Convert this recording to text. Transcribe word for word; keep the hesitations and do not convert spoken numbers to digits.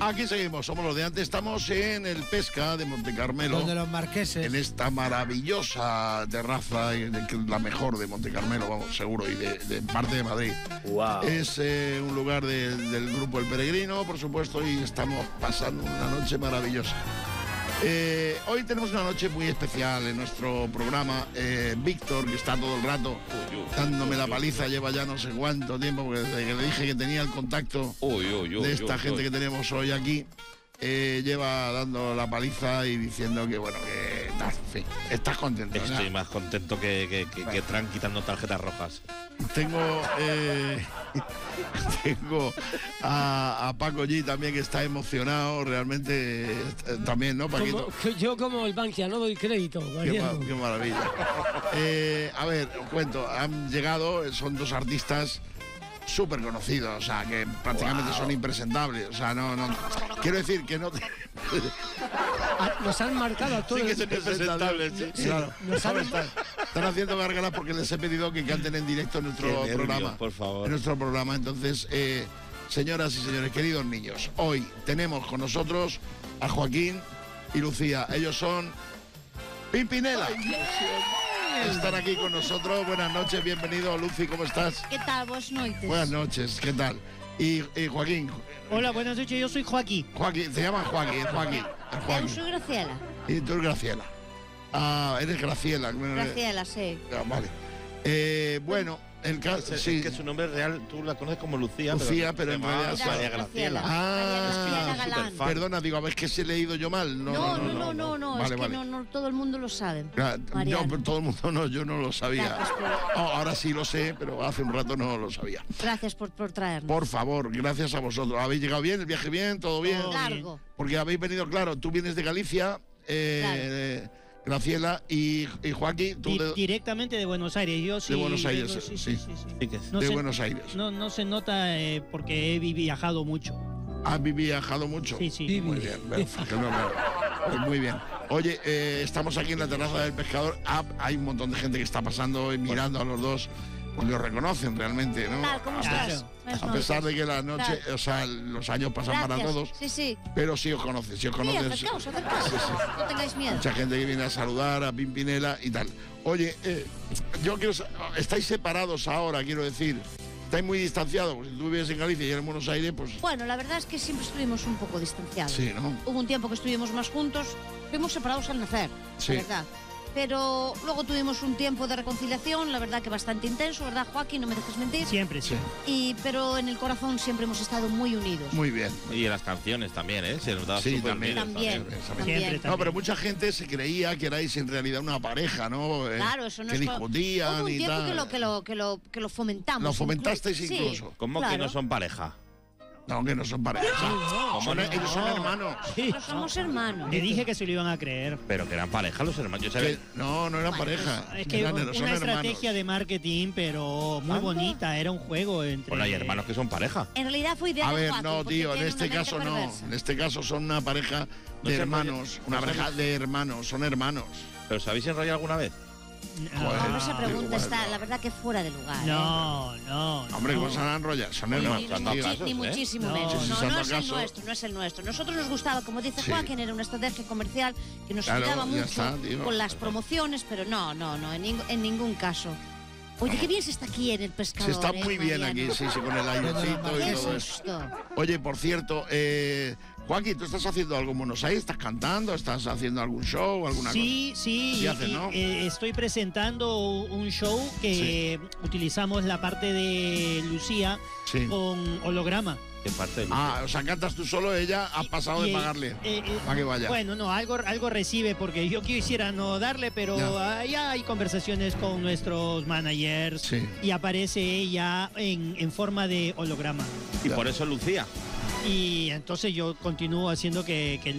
Aquí seguimos, somos los de antes, estamos en el Pesca de Monte Carmelo. Los de los marqueses. En esta maravillosa terraza, la mejor de Monte Carmelo, vamos, seguro, y de, de parte de Madrid. Wow. Es eh, un lugar de, del grupo El Peregrino, por supuesto, y estamos pasando una noche maravillosa. Eh, hoy tenemos una noche muy especial en nuestro programa. Eh, Víctor, que está todo el rato dándome la paliza, lleva ya no sé cuánto tiempo, porque desde que le dije que tenía el contacto Uy, uy, uy, de esta uy, gente uy. que tenemos hoy aquí, eh, lleva dando la paliza y diciendo que, bueno, que estás, en fin, estás contento. Estoy ¿verdad? más contento que, que, que, que Trump quitando tarjetas rojas. Tengo, eh, tengo a, a Paco G también, que está emocionado, realmente, eh, también, ¿no, Paquito? Como- que yo como el Bankia no doy crédito, Qué, Mariano. ma- qué maravilla. Eh, a ver, os cuento, han llegado, son dos artistas súper conocidos, o sea, que prácticamente son impresentables, o sea, no, no, quiero decir que no... Ah, Nos han marcado a todos. Sí que son impresentables, sí. Sí, Claro, nos han- están, están haciendo gárgaras porque les he pedido que canten en directo en nuestro Qué nervios, programa. por favor. En nuestro programa. Entonces, eh, señoras y señores, queridos niños, hoy tenemos con nosotros a Joaquín y Lucía. Ellos son Pimpinela. Están aquí con nosotros. Buenas noches, bienvenido, Lucy, ¿cómo estás? ¿Qué tal? Buenas noches. Buenas noches, ¿qué tal? Y, y Joaquín, Hola, buenas noches, yo soy Joaquín. Joaquín, se llama Joaquín, Joaquín, el Eu Joaquín. soy Graciela. Y tú eres Graciela. Ah, eres Graciela. Graciela, sí. Ah, vale. Eh, bueno, el caso, Es sí. que su nombre real tú la conoces como Lucía. Lucía, pero se en llama realidad es María Graciela. Graciela. Ah, Graciela es que Galán. superfan. Perdona, digo, a ver, que si he leído yo mal. No, No, no, no, no, no, Vale, es que vale. no, no todo el mundo lo sabe. Ah, Mariano. no, pero todo el mundo no, yo no lo sabía. Gracias por- Oh, ahora sí lo sé, pero hace un rato no lo sabía. Gracias por, por traernos. Por favor, gracias a vosotros. ¿Habéis llegado bien? ¿El viaje bien? ¿Todo bien? Todo Largo. Porque habéis venido, claro, tú vienes de Galicia, eh, Graciela, y, y Joaquín, tú Di- de, directamente de Buenos Aires. Yo sí. de Buenos Aires, vengo- sí. sí, sí, sí, sí. Sí que- No de se, Buenos Aires. No, no se nota eh, porque he vi- viajado mucho. ¿Has viajado mucho? Sí, sí. Sí, Muy bien, perfecto, no, no. Pues muy bien. Oye, eh, estamos aquí en la terraza del pescador. Ah, hay un montón de gente que está pasando y mirando a los dos, porque os reconocen realmente, ¿no? Tal, ¿cómo Claro. estás? Buenas A pesar de noches. que la noche, Tal. o sea, los años pasan para Gracias. todos, Sí, sí. pero sí os conocen, sí os Sí, conocen. acercaos, acercaos. Sí, sí. No tengáis miedo. Mucha gente que viene a saludar a Pimpinela y tal. Oye, eh, yo quiero sa- estáis separados ahora, quiero decir. Estáis muy distanciados, porque si tú vives en Galicia y él en Buenos Aires, pues Bueno, la verdad es que siempre estuvimos un poco distanciados. sí, ¿no? Hubo un tiempo que estuvimos más juntos, fuimos separados al nacer, Sí. la verdad. Pero luego tuvimos un tiempo de reconciliación, la verdad que bastante intenso, ¿verdad, Joaquín? No me dejes mentir. Siempre, sí. Y, pero en el corazón siempre hemos estado muy unidos. Muy bien. Y en las canciones también, ¿eh? Se nos da Sí, súper también. bien. También, también. también. Siempre, No, también. pero mucha gente se creía que erais en realidad una pareja, ¿no? Eh, Claro, eso no que es co- discutían Hubo un y tiempo tal. que lo, que, lo, que, lo, que lo fomentamos. Lo fomentasteis Sí, incluso. ¿Cómo que claro. no son pareja? No, que no son pareja. ¿Cómo Son- no? ellos son hermanos. Sí. No somos hermanos. Le dije que se lo iban a creer. Pero que eran pareja los hermanos. Yo sabía. Que- no, no eran Bueno, pareja. Es que Eran- una son estrategia hermanos. de marketing, pero muy Anda. bonita. Era un juego entre. Bueno, hay hermanos que son pareja. En realidad fue idea A de ver, Joaquín, no, porque tío, en tiene este una mente caso no. perversa. En este caso son una pareja No de se hermanos. enrollen, Una no se pareja enrollen. de hermanos, son hermanos. ¿Pero os habéis enrollado alguna vez? Joder. No, esa pregunta igual, está, no. la verdad, que fuera de lugar. No, no. Hombre, no. ¿cómo se van a enrollar? Son ¿eh? Ni, hermanos. ni, Cuando tío. muchi- casos, ni ¿eh? muchísimo No, menos. sí, No, sí, no si es se el caso. nuestro, no es el nuestro. Nosotros nos gustaba, como dice Sí. Joaquín, era una estrategia comercial que nos Claro, ayudaba ya mucho está, tío. con las promociones, pero no, no, no, en, ning- en ningún caso. Oye, qué bien se está aquí en el pescador. Se está ¿eh, muy bien Mariano? aquí, sí, sí, con el airecito y Qué todo eso. susto. Oye, por cierto, eh, Joaquín, ¿tú estás haciendo algo en Buenos Aires? ¿Estás cantando? ¿Estás haciendo algún show? ¿Alguna Sí, sí, Sí y- haces, y, ¿no? eh, estoy presentando un show que utilizamos la parte de Lucía Sí. con holograma. ¿Qué parte de Ah, o sea, cantas tú solo, ella ha pasado de Y, pagarle eh, eh, para que vaya. Bueno, no, algo, algo recibe porque yo quisiera no darle, pero Ya. ah, ya hay conversaciones con nuestros managers Sí. y aparece ella en, en forma de holograma. Y por eso Lucía. Y entonces yo continúo haciendo que, que